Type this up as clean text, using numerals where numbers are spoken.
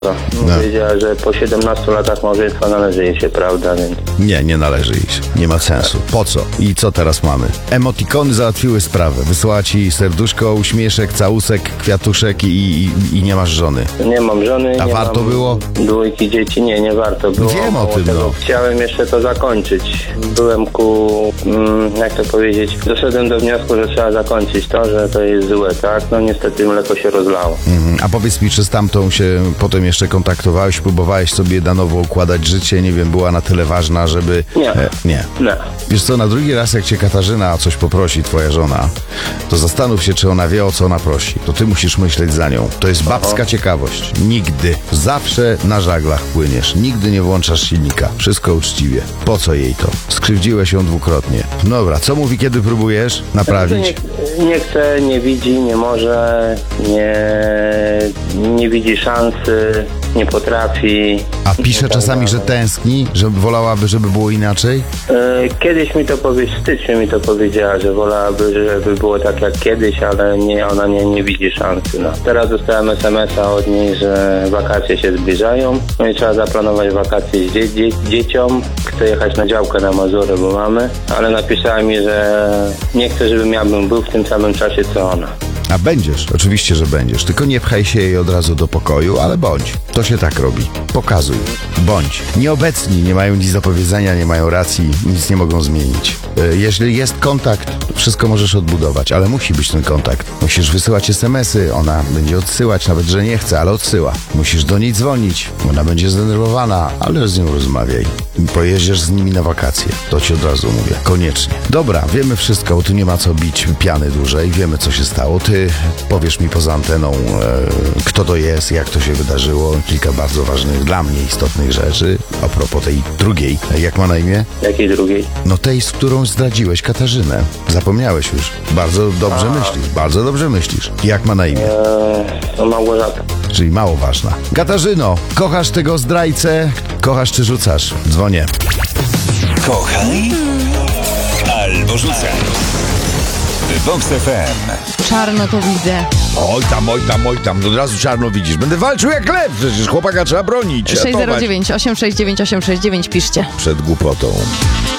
Powiedziała, że po 17 latach małżeństwa należy jej się, prawda, więc... Nie należy jej się. Nie ma sensu. Po co? I co teraz mamy? Emotikony załatwiły sprawę. Wysłała ci serduszko, uśmieszek, całusek, kwiatuszek i nie masz żony. Nie mam żony. A nie warto mam było? Dwójki dzieci, nie warto było. Wiem o tym, no. Chciałem jeszcze to zakończyć. Byłem jak to powiedzieć, doszedłem do wniosku, że trzeba zakończyć to, że to jest złe, tak? No niestety mleko się rozlało. A powiedz mi, czy z tamtą się potem jeszcze kontaktowałeś, próbowałeś sobie na nowo układać życie, nie wiem, była na tyle ważna, żeby... Nie. Wiesz co, na drugi raz jak cię Katarzyna o coś poprosi, twoja żona, to zastanów się, czy ona wie, o co ona prosi. To ty musisz myśleć za nią. To jest babska ciekawość. Nigdy. Zawsze na żaglach płyniesz. Nigdy nie włączasz silnika. Wszystko uczciwie. Po co jej to? Skrzywdziłeś ją dwukrotnie. Dobra, co mówi, kiedy próbujesz naprawić? Nie chce, nie widzi, nie może, nie widzi szansy, nie potrafi. A pisze czasami, że tęskni, że wolałaby, żeby było inaczej? Kiedyś mi to w styczniu mi to powiedziała, że wolałaby, żeby było tak jak kiedyś, ale ona nie widzi szansy. No. Teraz dostałem SMS-a od niej, że wakacje się zbliżają, no i trzeba zaplanować wakacje z dzieciom. Chcę jechać na działkę na Mazury, bo mamy, ale napisała mi, że nie chce, żebym ja był w tym samym czasie, co ona. A będziesz, oczywiście, że będziesz. Tylko nie pchaj się jej od razu do pokoju, ale bądź. To się tak robi. Pokazuj. Bądź. Nieobecni, nie mają nic do powiedzenia, nie mają racji, nic nie mogą zmienić. Jeśli jest kontakt, wszystko możesz odbudować, ale musi być ten kontakt. Musisz wysyłać SMS-y, ona będzie odsyłać, nawet że nie chce, ale odsyła. Musisz do niej dzwonić, ona będzie zdenerwowana, ale z nią rozmawiaj. Pojeździesz z nimi na wakacje. To ci od razu mówię. Koniecznie. Dobra, wiemy wszystko, bo tu nie ma co bić piany dłużej, wiemy co się stało. Ty powiesz mi poza anteną, kto to jest, jak to się wydarzyło. Kilka bardzo ważnych, dla mnie istotnych rzeczy. A propos tej drugiej. Jak ma na imię? Jakiej drugiej? No tej, z którą zdradziłeś Katarzynę. Zapomniałeś już. Bardzo dobrze myślisz. Jak ma na imię? To Małgorzata. Czyli mało ważna. Katarzyno, kochasz tego zdrajcę? Kochasz czy rzucasz? Dzwonię. Kochaj albo rzucaj. Vox FM. Czarno to widzę. Oj tam, od razu czarno widzisz. Będę walczył jak lew, przecież chłopaka trzeba bronić. 609 869 869 piszcie. Przed głupotą.